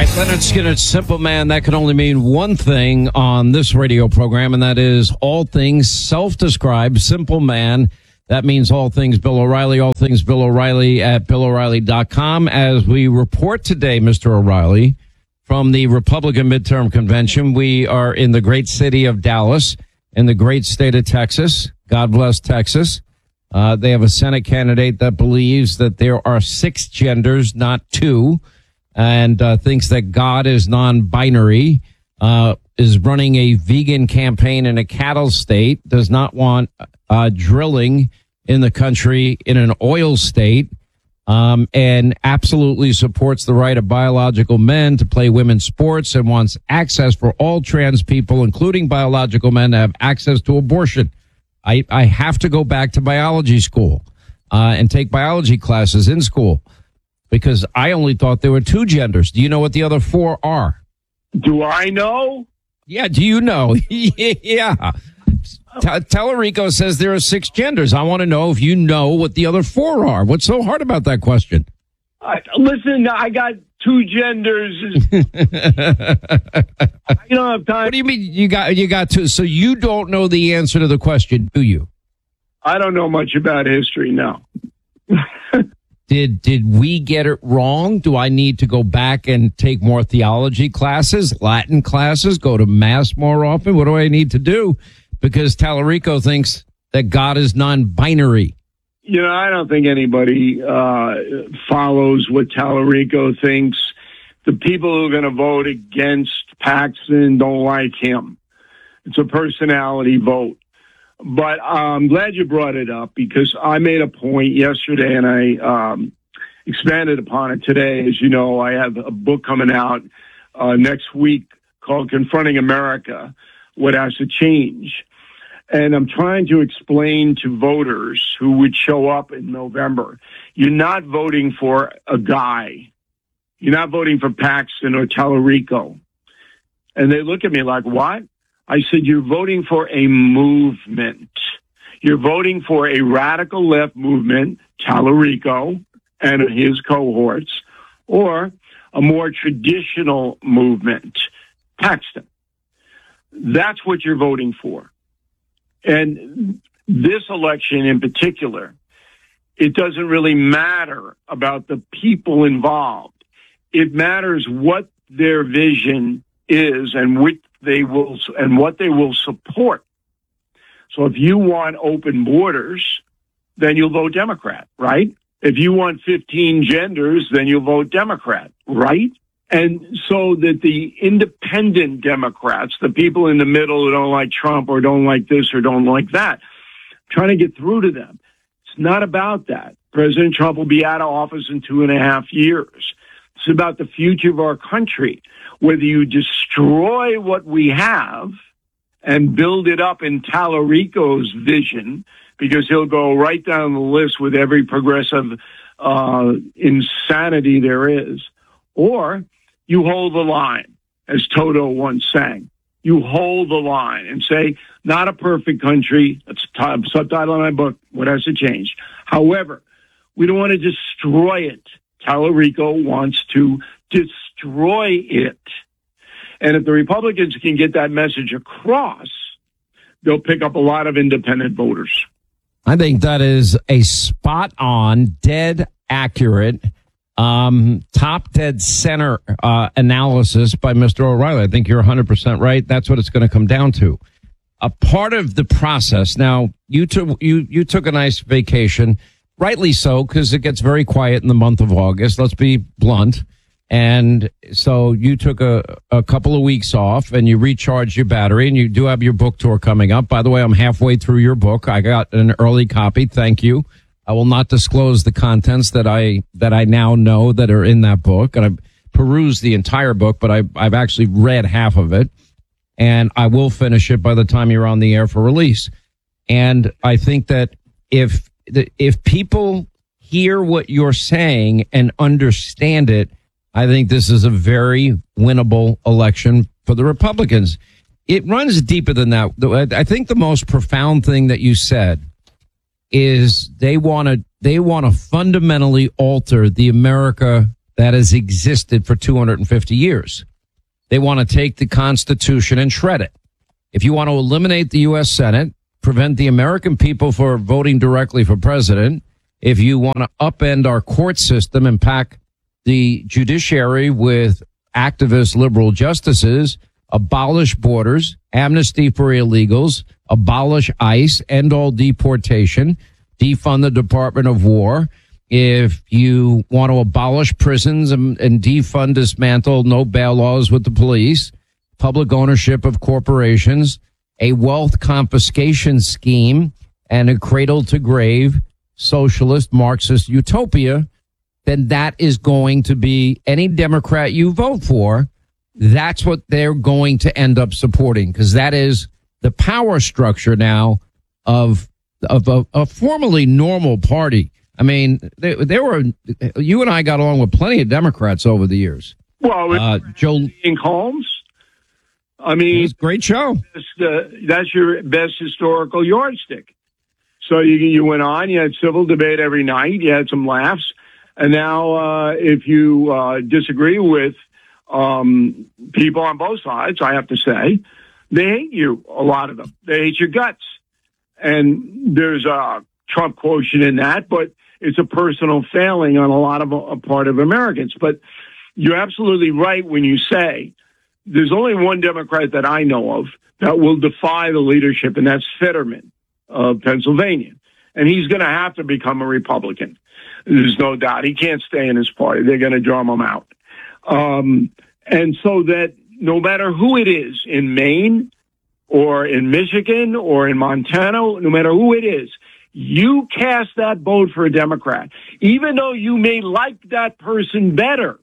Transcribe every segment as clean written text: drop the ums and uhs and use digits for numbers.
right, Leonard Skinner's Simple Man. That can only mean one thing on this radio program, and that is all things self-described, Simple Man. That means all things Bill O'Reilly, all things Bill O'Reilly at BillO'Reilly.com. As we report today, Mr. O'Reilly, from the Republican midterm convention, we are in the great city of Dallas, in the great state of Texas. God bless Texas. They have a Senate candidate that believes that there are 6 genders, not 2. And thinks that God is non-binary, is running a vegan campaign in a cattle state, does not want drilling in the country in an oil state, and absolutely supports the right of biological men to play women's sports and wants access for all trans people, including biological men, to have access to abortion. I have to go back to biology school and take biology classes in school, because I only thought there were 2 genders. Do you know what the other 4 are? Do I know? Yeah, do you know? Yeah. Tallarico says there are 6 genders. I want to know if you know what the other 4 are. What's so hard about that question? Listen, I got 2 genders. I don't have time. What do you mean you got 2? So you don't know the answer to the question, do you? I don't know much about history, no. Did we get it wrong? Do I need to go back and take more theology classes, Latin classes, go to mass more often? What do I need to do? Because Tallarico thinks that God is non-binary. You know, I don't think anybody follows what Tallarico thinks. The people who are going to vote against Paxton don't like him. It's a personality vote. But I'm glad you brought it up, because I made a point yesterday and I expanded upon it today. As you know, I have a book coming out next week called Confronting America, What Has to Change. And I'm trying to explain to voters who would show up in November, you're not voting for a guy. You're not voting for Paxton or Tallarico. And they look at me like, what? I said, you're voting for a movement. You're voting for a radical left movement, Tallarico and his cohorts, or a more traditional movement, Paxton. That's what you're voting for. And this election in particular, it doesn't really matter about the people involved. It matters what their vision is and what they will support. So if you want open borders, then you'll vote Democrat, right? If you want 15 genders, then you'll vote Democrat, right? And so that the independent Democrats, the people in the middle who don't like Trump or don't like this or don't like that, trying to get through to them. It's not about that. President Trump will be out of office in 2.5 years. It's about the future of our country. Whether you destroy what we have and build it up in Tallarico's vision, because he'll go right down the list with every progressive insanity there is, or you hold the line, as Toto once sang. You hold the line and say, not a perfect country. That's a subtitle in my book, What Has to Change. However, we don't want to destroy it. Tallarico wants to destroy it. And if the Republicans can get that message across, they'll pick up a lot of independent voters. I think that is a spot on, dead accurate, top dead center analysis by Mr. O'Reilly. I think you're 100% right. That's what it's going to come down to. A part of the process. Now, you took a nice vacation, rightly so, because it gets very quiet in the month of August. Let's be blunt. And so you took a couple of weeks off and you recharged your battery, and you do have your book tour coming up. By the way, I'm halfway through your book. I got an early copy. Thank you. I will not disclose the contents that I now know that are in that book. And I've perused the entire book, but I've actually read half of it, and I will finish it by the time you're on the air for release. And I think that if people hear what you're saying and understand it, I think this is a very winnable election for the Republicans. It runs deeper than that. I think the most profound thing that you said is they want to fundamentally alter the America that has existed for 250 years. They want to take the Constitution and shred it. If you want to eliminate the U.S. Senate, prevent the American people from voting directly for president, if you want to upend our court system and pack the judiciary with activist liberal justices, abolish borders, amnesty for illegals, abolish ICE, end all deportation, defund the Department of War. If you want to abolish prisons and defund, dismantle no bail laws with the police, public ownership of corporations, a wealth confiscation scheme, and a cradle to grave socialist Marxist utopia, then that is going to be any Democrat you vote for. That's what they're going to end up supporting, because that is the power structure now of a formerly normal party. I mean, there were, you and I got along with plenty of Democrats over the years. Well, Joe Holmes. I mean, it was a great show. That's your best historical yardstick. So you went on, you had civil debate every night, you had some laughs, and now if you disagree with people on both sides, I have to say, they hate you, a lot of them. They hate your guts. And there's a Trump quotient in that, but it's a personal failing on a part of Americans. But you're absolutely right when you say there's only one Democrat that I know of that will defy the leadership, and that's Fetterman of Pennsylvania. And he's going to have to become a Republican. There's no doubt. He can't stay in his party. They're going to drum him out. And so that no matter who it is in Maine or in Michigan or in Montana, no matter who it is, you cast that vote for a Democrat, even though you may like that person better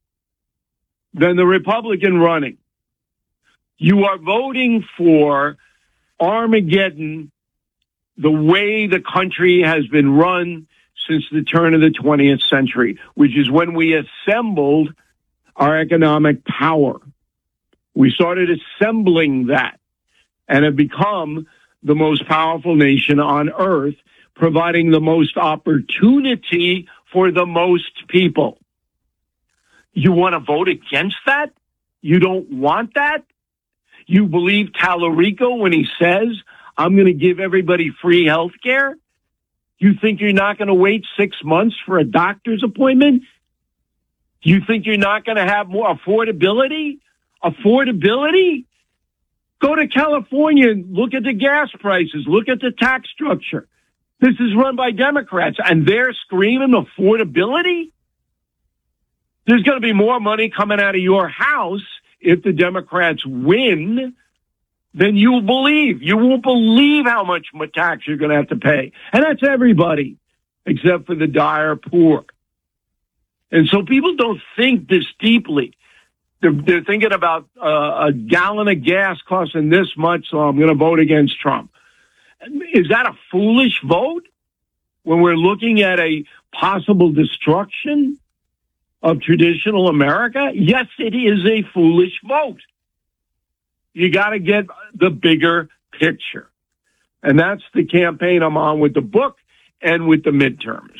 than the Republican running. You are voting for Armageddon, the way the country has been run since the turn of the 20th century, which is when we assembled our economic power. We started assembling that and have become the most powerful nation on earth, providing the most opportunity for the most people. You want to vote against that? You don't want that? You believe Tallarico when he says, I'm going to give everybody free health care? You think you're not going to wait 6 months for a doctor's appointment? You think you're not going to have more affordability? Affordability? Go to California and look at the gas prices. Look at the tax structure. This is run by Democrats, and they're screaming affordability? There's going to be more money coming out of your house if the Democrats win than you'll believe. You won't believe how much tax you're going to have to pay. And that's everybody, except for the dire poor. And so people don't think this deeply. They're thinking about a gallon of gas costing this much, so I'm going to vote against Trump. Is that a foolish vote when we're looking at a possible destruction of traditional America? Yes, it is a foolish vote. You got to get the bigger picture. And that's the campaign I'm on with the book and with the midterms.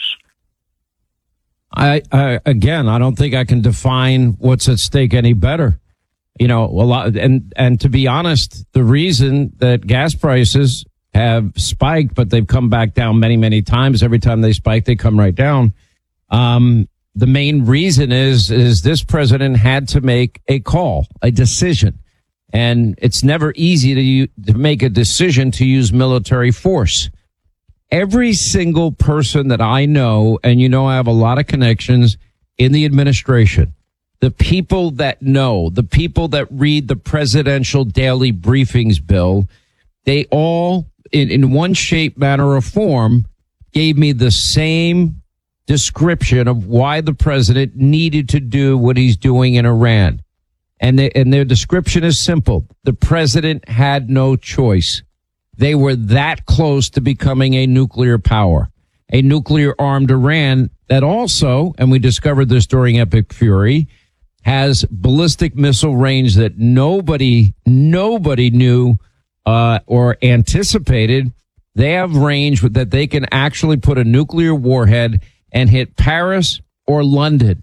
I don't think I can define what's at stake any better. You know, a lot, and to be honest, the reason that gas prices have spiked, but they've come back down many, many times. Every time they spike, they come right down. The main reason is this president had to make a call, a decision. And it's never easy to make a decision to use military force. Every single person that I know, and you know I have a lot of connections in the administration, the people that know, the people that read the presidential daily briefings, Bill, they all, in one shape, manner, or form, gave me the same description of why the president needed to do what he's doing in Iran. And their description is simple. The president had no choice. They were that close to becoming a nuclear power, a nuclear-armed Iran that also, and we discovered this during Epic Fury, has ballistic missile range that nobody knew or anticipated. They have range that they can actually put a nuclear warhead and hit Paris or London.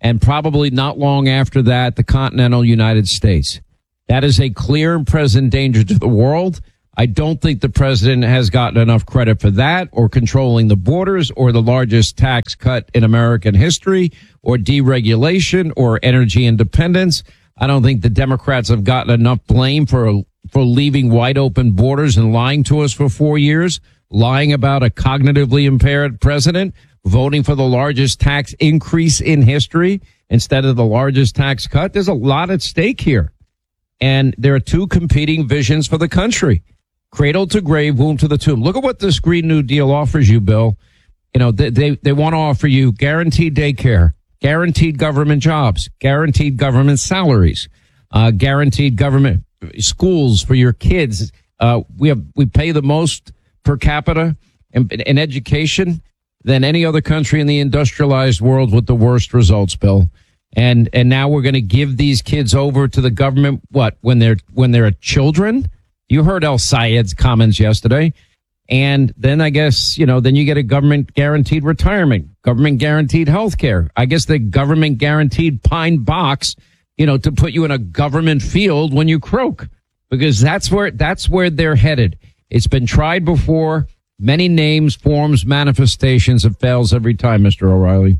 and probably not long after that, the continental United States. That is a clear and present danger to the world. I don't think the president has gotten enough credit for that, or controlling the borders, or the largest tax cut in American history, or deregulation, or energy independence. I don't think the Democrats have gotten enough blame for leaving wide open borders and lying to us for 4 years, lying about a cognitively impaired president, voting for the largest tax increase in history instead of the largest tax cut. There's a lot at stake here. And there are two competing visions for the country. Cradle to grave, womb to the tomb. Look at what this Green New Deal offers you, Bill. You know, they want to offer you guaranteed daycare, guaranteed government jobs, guaranteed government salaries, guaranteed government schools for your kids. We pay the most per capita in education than any other country in the industrialized world, with the worst results, Bill. And now we're going to give these kids over to the government, when they're children? You heard El Sayed's comments yesterday. And then I guess, then you get a government guaranteed retirement, government guaranteed health care. I guess the government guaranteed pine box, to put you in a government field when you croak, because that's where they're headed. It's been tried before. Many names, forms, manifestations. It fails every time, Mr. O'Reilly.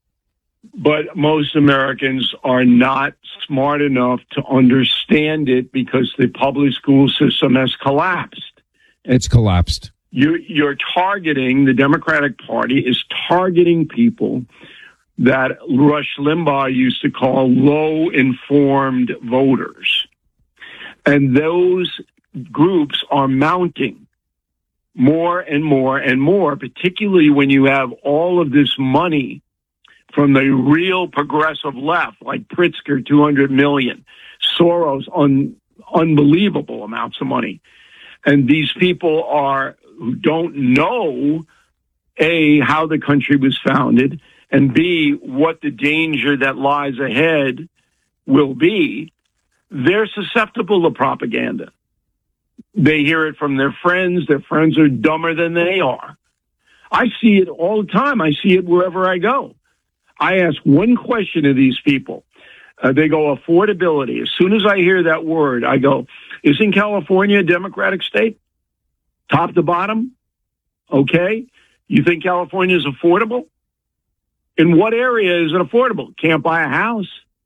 But most Americans are not smart enough to understand it, because the public school system has collapsed. It's collapsed. You're targeting, the Democratic Party is targeting people that Rush Limbaugh used to call low-informed voters. And those groups are mounting more and more and more, particularly when you have all of this money from the real progressive left, like Pritzker, $200 million, Soros, unbelievable amounts of money. And these people who don't know, A, how the country was founded, and B, what the danger that lies ahead will be. They're susceptible to propaganda. They hear it from their friends. Their friends are dumber than they are. I see it all the time. I see it wherever I go. I ask one question of these people. They go, affordability. As soon as I hear that word, I go, isn't California a Democratic state? Top to bottom? Okay. You think California is affordable? In what area is it affordable? Can't buy a house.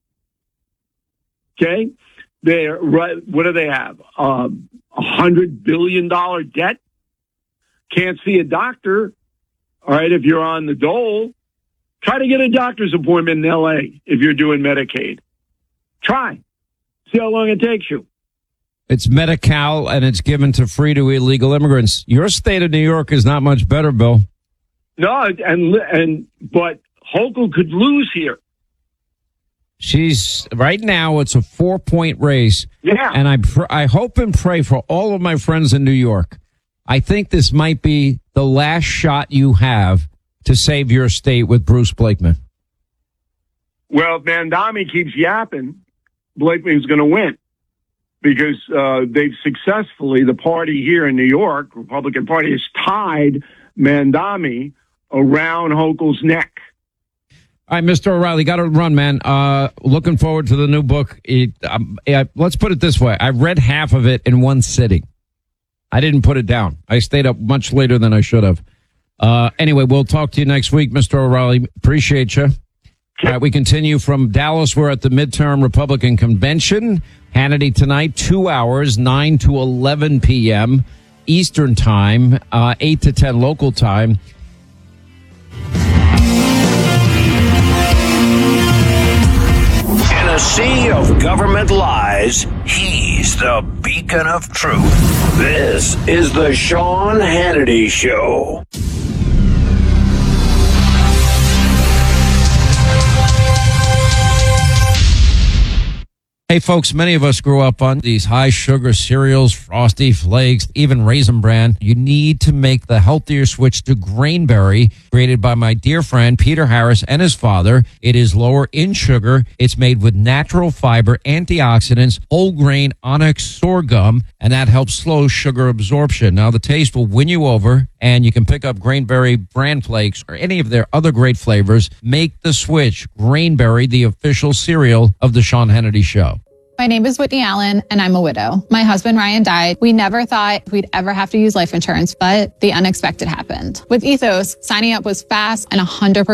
Okay. What do they have? $100 billion debt? Can't see a doctor. All right. If you're on the dole, try to get a doctor's appointment in L.A. if you're doing Medicaid. Try. See how long it takes you. It's Medi-Cal, and it's given to free to illegal immigrants. Your state of New York is not much better, Bill. No, but Hochul could lose here. She's right now. It's a 4-point race. Yeah, and I hope and pray for all of my friends in New York. I think this might be the last shot you have to save your state with Bruce Blakeman. Well, if Mandami keeps yapping, Blakeman's going to win, because they've successfully, the party here in New York, Republican Party, has tied Mandami around Hochul's neck. All right, Mr. O'Reilly, got to run, man. Looking forward to the new book. Let's put it this way. I read half of it in one sitting. I didn't put it down. I stayed up much later than I should have. Anyway, we'll talk to you next week, Mr. O'Reilly. Appreciate you. All right, we continue from Dallas. We're at the midterm Republican convention. Hannity tonight, 2 hours, 9 to 11 p.m. Eastern time, 8 to 10 local time. In a sea of government lies, he's the beacon of truth. This is the Sean Hannity Show. Hey, Hey, folks, many of us grew up on these high sugar cereals, Frosty Flakes, even Raisin Bran. You need to make the healthier switch to Grainberry, created by my dear friend Peter Harris and his father. It is lower in sugar. It's made with natural fiber, antioxidants, whole grain onyx sorghum, and that helps slow sugar absorption. Now, the taste will win you over, and you can pick up Grainberry Bran Flakes or any of their other great flavors. Make the switch. Grainberry, the official cereal of the Sean Hannity Show. My name is Whitney Allen, and I'm a widow. My husband, Ryan, died. We never thought we'd ever have to use life insurance, but the unexpected happened. With Ethos, signing up was fast and 100%